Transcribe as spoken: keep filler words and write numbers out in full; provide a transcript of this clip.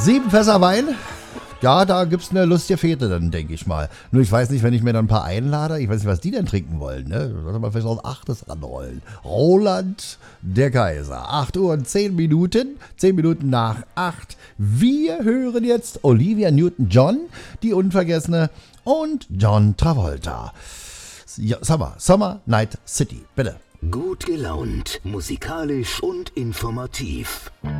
Sieben Fässer Wein. Ja, da gibt's eine lustige Fete dann, denke ich mal. Nur ich weiß nicht, wenn ich mir dann ein paar einlade, ich weiß nicht, was die denn trinken wollen, ne? Lass mal vielleicht auch achtes ranrollen. Roland der Kaiser. acht Uhr und zehn Minuten. zehn Minuten nach acht. Wir hören jetzt Olivia Newton-John, die Unvergessene, und John Travolta. Ja, Summer, Summer Night City, bitte. Gut gelaunt, musikalisch und informativ.